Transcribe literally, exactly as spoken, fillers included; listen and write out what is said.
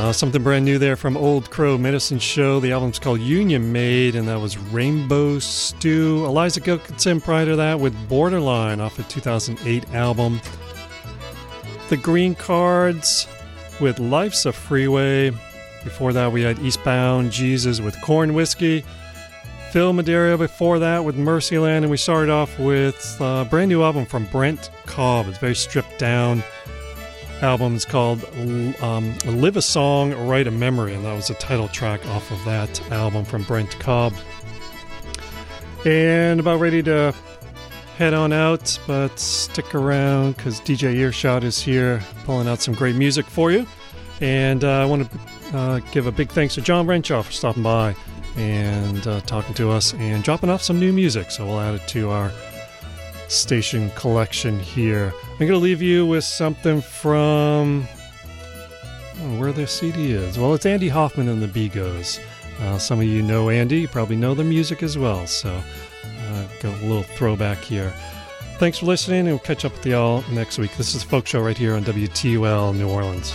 Uh, something brand new there from Old Crow Medicine Show. The album's called Union Made, and that was Rainbow Stew. Eliza Gilkinson prior to that with Borderline off a two thousand eight album. The Green Cards with Life's a Freeway. Before that, we had Eastbound Jesus with Corn Whiskey. Phil Madeira before that with Mercyland. And we started off with a brand new album from Brent Cobb. It's very stripped down. Album is called um, Live a Song, Write a Memory. And that was the title track off of that album from Brent Cobb. And about ready to head on out, but stick around because D J Earshot is here pulling out some great music for you. And uh, I want to uh, give a big thanks to John Renshaw for stopping by and uh, talking to us and dropping off some new music. So we'll add it to our station collection here. I'm going to leave you with something from oh, where their C D is. Well, it's Andy Hoffman and the Beagos. Uh, some of you know Andy, you probably know the music as well. So uh, got a little throwback here. Thanks for listening, and we'll catch up with y'all next week. This is the Folk Show right here on W T U L New Orleans.